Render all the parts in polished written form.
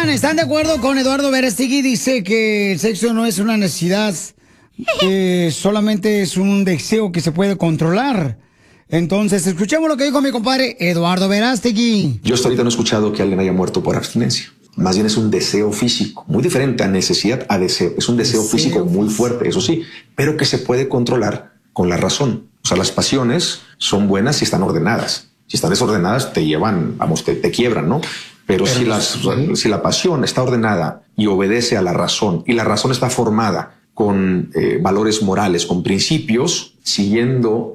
Oigan, ¿están de acuerdo con Eduardo Verástegui? Dice que el sexo no es una necesidad, solamente es un deseo que se puede controlar. Entonces, escuchemos lo que dijo mi compadre Eduardo Verástegui. Yo hasta ahorita no he escuchado que alguien haya muerto por abstinencia. Más bien es un deseo físico, muy diferente a necesidad a deseo. Es un deseo físico muy fuerte, eso sí, pero que se puede controlar con la razón. O sea, las pasiones son buenas si están ordenadas. Si están desordenadas, te llevan, vamos, te quiebran, ¿no? Pero si la pasión está ordenada y obedece a la razón, y la razón está formada con valores morales, con principios, siguiendo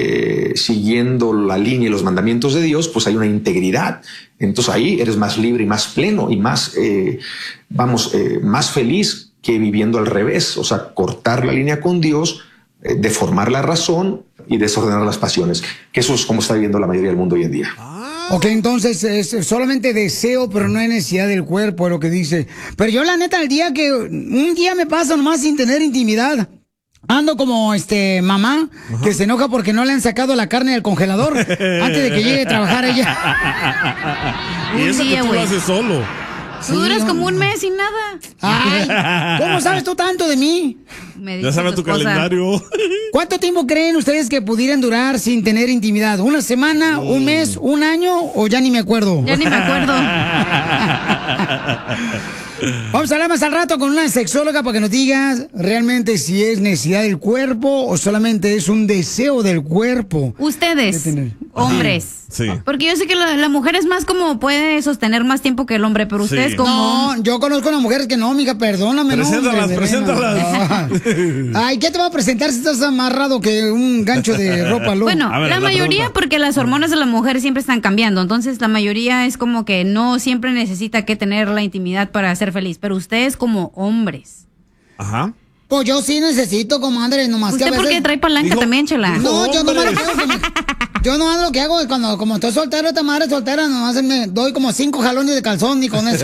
la línea y los mandamientos de Dios, pues hay una integridad. Entonces ahí eres más libre y más pleno y más, más feliz que viviendo al revés. O sea, cortar la línea con Dios, deformar la razón y desordenar las pasiones. Que eso es como está viviendo la mayoría del mundo hoy en día. Ok, entonces es solamente deseo, pero no hay necesidad del cuerpo, es lo que dice. Pero yo la neta, un día me paso nomás sin tener intimidad, ando como mamá, que se enoja porque no le han sacado la carne del congelador antes de que llegue a trabajar ella. Y eso que tú lo haces solo. Tú duras como un mes sin nada. Ay, ¿cómo sabes tú tanto de mí? Ya sabes tu calendario. ¿Cuánto tiempo creen ustedes que pudieran durar sin tener intimidad? ¿Una semana, un mes, un año o ya ni me acuerdo? Ya ni me acuerdo. Vamos a hablar más al rato con una sexóloga para que nos diga realmente si es necesidad del cuerpo o solamente es un deseo del cuerpo. Ustedes, hombres. Sí. Porque yo sé que la mujer es más como puede sostener más tiempo que el hombre, pero ustedes como... No, yo conozco a las mujeres que no, mija, perdóname. Preséntalas. Ay, ¿qué te va a presentar si estás amarrado que un gancho de ropa loca? Bueno, la mayoría porque las hormonas de la mujer siempre están cambiando, entonces la mayoría es como que no siempre necesita que tener la intimidad para ser feliz, pero ustedes como hombres. Ajá. Pues yo sí necesito, comadre, nomás que a ¿Usted veces... por qué trae palanca también, chela? No, yo nomás yo nomás lo que hago es como estoy soltero, esta madre soltera, nomás me doy como 5 jalones de calzón y con eso. Se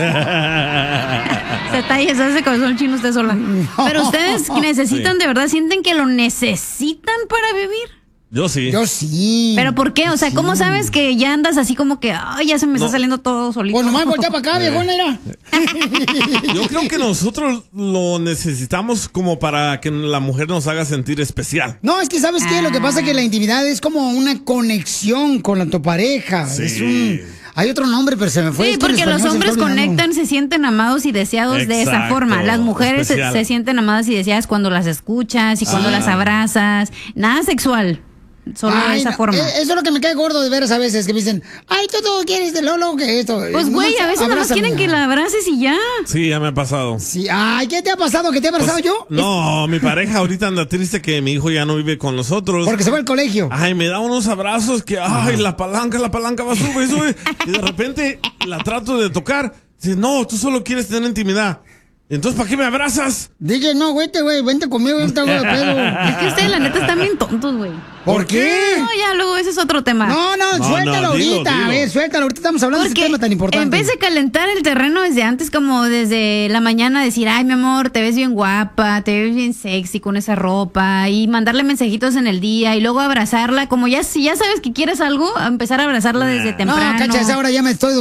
hace calzón chino usted sola. Pero ustedes necesitan, de verdad, sienten que lo necesitan para vivir. Yo sí. Yo sí. ¿Pero por qué? O sea, ¿cómo sabes que ya andas así como que, ay, ya se me está saliendo todo solito? Pues nomás voltea para acá, viejona, era. Yo creo que nosotros lo necesitamos como para que la mujer nos haga sentir especial. No, es que ¿sabes qué? Lo que pasa es que la intimidad es como una conexión con tu pareja. Sí. Hay otro nombre, pero se me fue. Sí, porque los hombres conectan, se sienten amados y deseados de esa forma. Las mujeres se sienten amadas y deseadas cuando las escuchas y cuando las abrazas. Nada sexual. Solo de esa forma. Eso es lo que me cae gordo de veras a veces, que me dicen, ay, tú quieres de Lolo que esto. Pues güey, a veces nada más quieren que la abraces y ya. Sí, ya me ha pasado. Sí, ay, ¿qué te ha pasado? ¿Qué te ha abrazado yo? No, mi pareja ahorita anda triste que mi hijo ya no vive con nosotros. Porque se fue al colegio. Ay, me da unos abrazos que, ay, la palanca va, sube. Y de repente la trato de tocar. Dice, no, tú solo quieres tener intimidad. Entonces, ¿para qué me abrazas? Dije, no, güey, vente conmigo, yo te hago de pedo. Es que ustedes, la neta, están bien tontos, güey. ¿Por qué? No, ya, luego ese es otro tema. No, suéltalo ahorita. Dilo. A ver, suéltalo. Ahorita estamos hablando de este tema tan importante. En vez de calentar el terreno desde antes, como desde la mañana, decir, ay, mi amor, te ves bien guapa, te ves bien sexy con esa ropa, y mandarle mensajitos en el día, y luego abrazarla, como si ya sabes que quieres algo, empezar a abrazarla desde temprano. No, cacha, esa hora ya me estoy